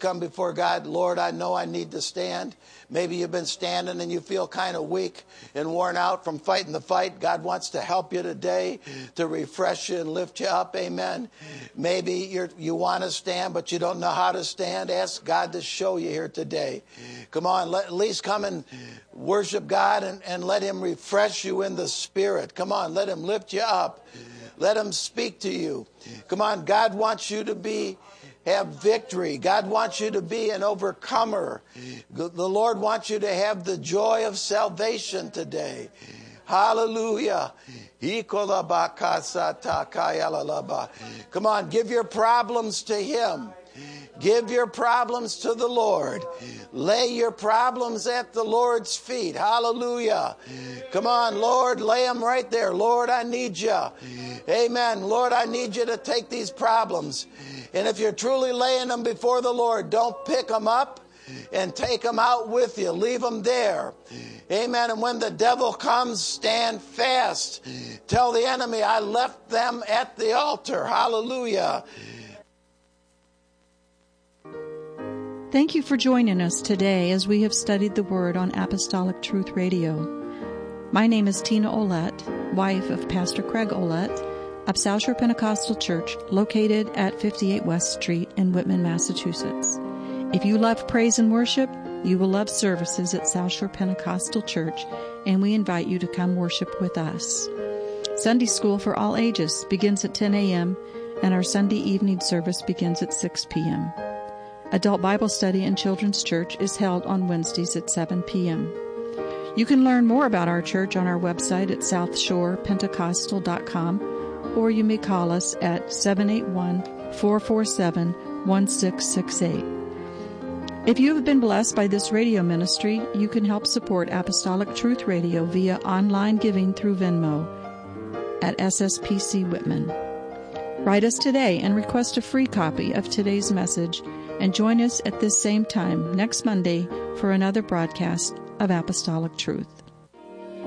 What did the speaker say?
come before God. Lord, I know I need to stand. Maybe you've been standing and you feel kind of weak and worn out from fighting the fight. God wants to help you today, to refresh you and lift you up. Amen. Maybe you want to stand, but you don't know how to stand. Ask God to show you here today. Come on, at least come and worship God and let him refresh you in the spirit. Come on, let him lift you up. Let him speak to you. Come on, God wants you to have victory. God wants you to be an overcomer. The Lord wants you to have the joy of salvation today. Hallelujah. Come on, give your problems to him. Give your problems to the Lord. Lay your problems at the Lord's feet. Hallelujah. Come on, Lord, lay them right there. Lord, I need you. Amen. Lord, I need you to take these problems. And if you're truly laying them before the Lord, don't pick them up and take them out with you. Leave them there. Amen. And when the devil comes, stand fast. Tell the enemy, I left them at the altar. Hallelujah. Thank you for joining us today as we have studied the Word on Apostolic Truth Radio. My name is Tina Olette, wife of Pastor Craig Olette of South Shore Pentecostal Church, located at 58 West Street in Whitman, Massachusetts. If you love praise and worship, you will love services at South Shore Pentecostal Church, and we invite you to come worship with us. Sunday school for all ages begins at 10 a.m., and our Sunday evening service begins at 6 p.m. Adult Bible study and children's church is held on Wednesdays at 7 p.m. You can learn more about our church on our website at southshorepentecostal.com, or you may call us at 781-447-1668. If you have been blessed by this radio ministry, you can help support Apostolic Truth Radio via online giving through Venmo at SSPC Whitman. Write us today and request a free copy of today's message, and join us at this same time next Monday for another broadcast of Apostolic Truth.